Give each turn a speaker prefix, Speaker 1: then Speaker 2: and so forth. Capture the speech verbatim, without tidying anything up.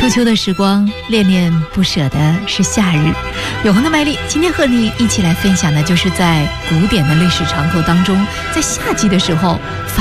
Speaker 1: 初秋的时光，恋恋不舍的是夏日。永恒的麦粒，今天和你一起来分享的就是在古典的历史长河当中，在夏季的时候发